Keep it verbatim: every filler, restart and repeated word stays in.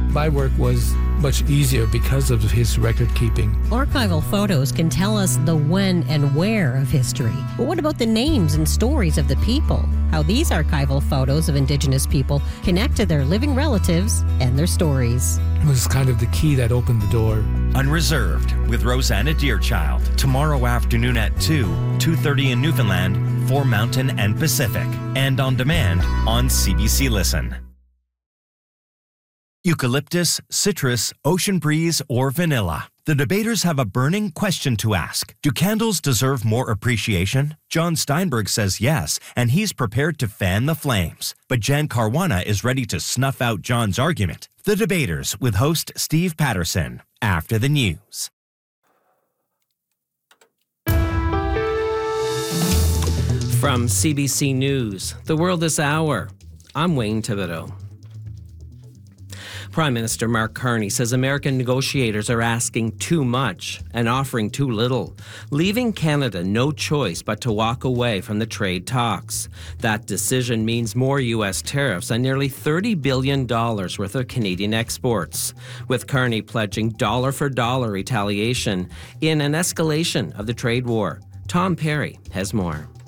My work was much easier because of his record keeping. Archival photos can tell us the when and where of history. But what about the names and stories of the people? How these archival photos of Indigenous people connect to their living relatives and their stories. It was kind of the key that opened the door. Unreserved with Rosanna Deerchild. Tomorrow afternoon at two, two thirty in Newfoundland, for Mountain and Pacific. And on demand on C B C Listen. Eucalyptus, citrus, ocean breeze, or vanilla. The debaters have a burning question to ask. Do candles deserve more appreciation? John Steinberg says yes, and he's prepared to fan the flames. But Jan Caruana is ready to snuff out John's argument. The debaters with host Steve Patterson after the news. From C B C News, The World This Hour, I'm Wayne Thibodeau. Prime Minister Mark Carney says American negotiators are asking too much and offering too little, leaving Canada no choice but to walk away from the trade talks. That decision means more U S tariffs on nearly thirty billion dollars worth of Canadian exports, with Carney pledging dollar-for-dollar retaliation in an escalation of the trade war. Tom Perry has more.